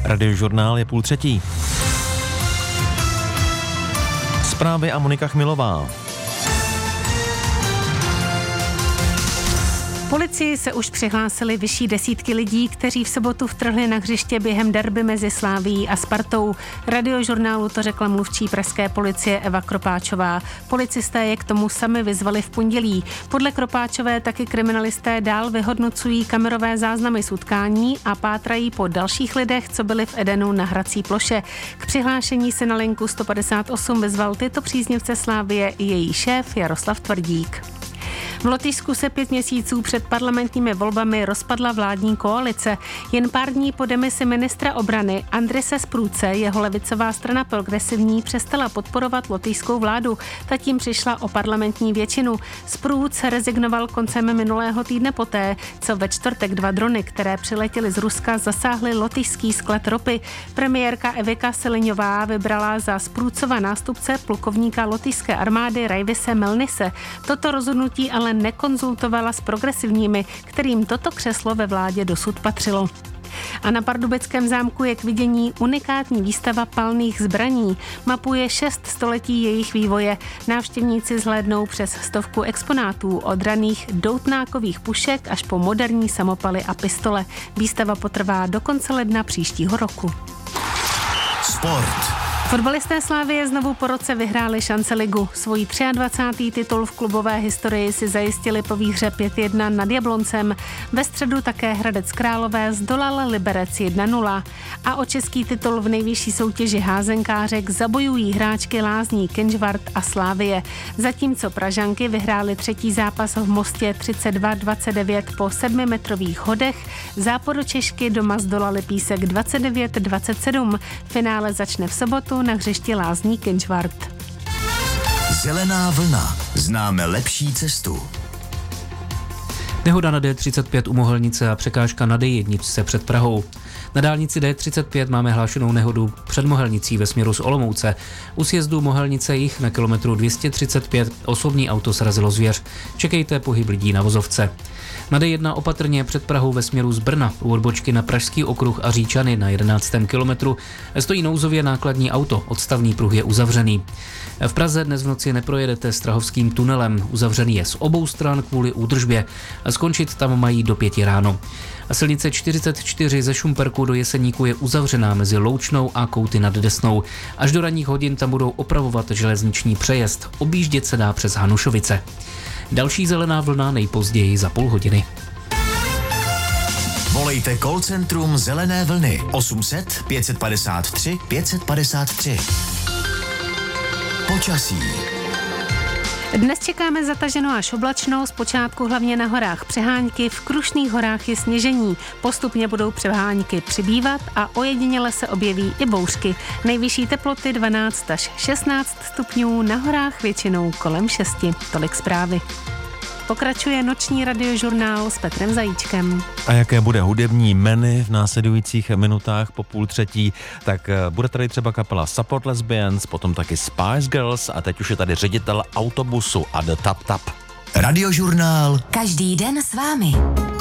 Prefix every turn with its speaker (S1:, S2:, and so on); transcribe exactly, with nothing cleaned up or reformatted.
S1: Radiožurnál je půl třetí. Zprávy a Monika Chmilová.
S2: Policii se už přihlásili vyšší desítky lidí, kteří v sobotu vtrhli na hřiště během derby mezi Slavií a Spartou. Radiožurnálu to řekla mluvčí pražské policie Eva Kropáčová. Policisté je k tomu sami vyzvali v pondělí. Podle Kropáčové taky kriminalisté dál vyhodnocují kamerové záznamy z utkání a pátrají po dalších lidech, co byli v Edenu na hrací ploše. K přihlášení se na linku sto padesát osm vyzval tyto příznivce Slavie i její šéf Jaroslav Tvrdík. V Lotyšsku se pět měsíců před parlamentními volbami rozpadla vládní koalice. Jen pár dní po demisi ministra obrany Andrise Sprůce jeho levicová strana Progresivní přestala podporovat lotyšskou vládu. Ta tím přišla o parlamentní většinu. Sprůc rezignoval koncem minulého týdne poté, co ve čtvrtek dva drony, které přiletěly z Ruska, zasáhly lotyšský sklad ropy. Premiérka Evika Seliňová vybrala za Sprůcova nástupce plukovníka lotyšské armády Rajvise Melnise. Toto rozhodnutí ale nekonzultovala s progresivními, kterým toto křeslo ve vládě dosud patřilo. A na Pardubickém zámku je k vidění unikátní výstava palných zbraní. Mapuje šest století jejich vývoje. Návštěvníci zhlédnou přes stovku exponátů od raných doutnákových pušek až po moderní samopaly a pistole. Výstava potrvá do konce ledna příštího roku.
S3: Sport.
S2: Fotbalisté Slavie znovu po roce vyhráli Šanceligu. Svojí dvacátý třetí titul v klubové historii si zajistili po výhře pět jedna nad Jabloncem. Ve středu také Hradec Králové zdolal Liberec jedna nula. A o český titul v nejvyšší soutěži házenkářek zabojují hráčky Lázní Kenžvart a Slavie. Zatímco Pražanky vyhrály třetí zápas v Mostě třicet dva dvacet devět po sedmimetrových hodech, Západočešky doma zdolali Písek dvacet devět dvacet sedm. Finále začne v sobotu na hřišti Lázní Kenžvart.
S3: Zelená vlna. Známe lepší cestu.
S4: Nehoda na D třicet pět u Mohelnice a překážka na D jedna před Prahou. Na dálnici D třicet pět máme hlášenou nehodu před Mohelnicí ve směru z Olomouce. U sjezdu Mohelnice jich na kilometru dvě stě třicet pět osobní auto srazilo zvěř. Čekejte pohyb lidí na vozovce. Na D jedna opatrně před Prahou ve směru z Brna u odbočky na Pražský okruh a Říčany na jedenáctém kilometru stojí nouzově nákladní auto, odstavný pruh je uzavřený. V Praze dnes v noci neprojedete Strahovským tunelem, uzavřený je z obou stran kvůli údržbě. Skončit tam mají do pěti ráno. A silnice čtyřicet čtyři ze Šumperku do Jeseníku je uzavřená mezi Loučnou a Kouty nad Desnou. Až do ranních hodin tam budou opravovat železniční přejezd. Objíždět se dá přes Hanušovice. Další zelená vlna nejpozději za půl hodiny.
S3: Volejte call centrum Zelené vlny osm set pět padesát tři pět padesát tři. Počasí.
S2: Dnes čekáme zataženo až oblačno, zpočátku hlavně na horách přehánky, v Krušných horách je sněžení. Postupně budou přehánky přibývat a ojediněle se objeví i bouřky. Nejvyšší teploty dvanáct až šestnáct stupňů, na horách většinou kolem šesti. Tolik zprávy. Pokračuje noční radiožurnál s Petrem Zajíčkem.
S1: A jaké bude hudební menu v následujících minutách po půl třetí, tak bude tady třeba kapela Support Lesbians, potom taky Spice Girls a teď už je tady ředitel autobusu a The Tap Tap.
S3: Radiožurnál.
S5: Každý den s vámi.